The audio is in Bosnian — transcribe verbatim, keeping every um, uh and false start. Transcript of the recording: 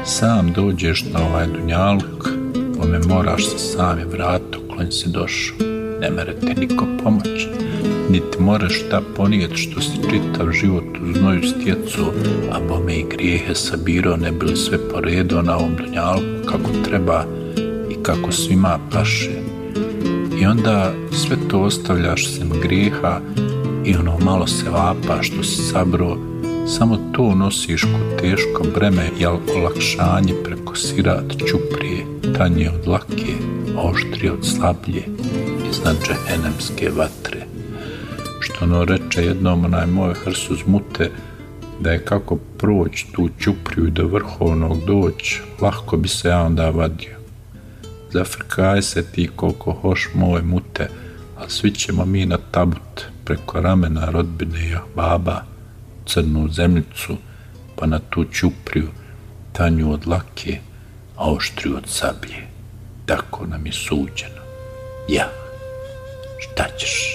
sam dođeš na ovaj dunjaluk, kome moraš se sami vratiti u kojem si došao. Ne mere te niko pomoći, niti moraš šta ponijeti što si čitav život u znoju stjecu, a bome i grijehe sabirao, ne bili sve poredo na ovom dunjalku kako treba i kako svima paše. I onda sve to ostavljaš sem grijeha i ono malo se vapa što si sabro, samo to nosiš ko teško breme, jel olakšanje preko sirat čuprije, tanje od lake, oštrije od slablje, iznad džehenemske vatre. Što ono reče jednom onaj moj Hrsus Mute, da je kako proći tu čupriju i do vrhovnog doći, lahko bi se ja onda vadio. Zafrkaj se ti koliko hoš moj Mute, a svi ćemo mi na tabut preko ramena rodbine i ahbaba, crnu zemljicu, pa na tu čupriju, tanju od lake, a oštriju od sablje. Tako nam je suđeno. Ja, šta ćeš?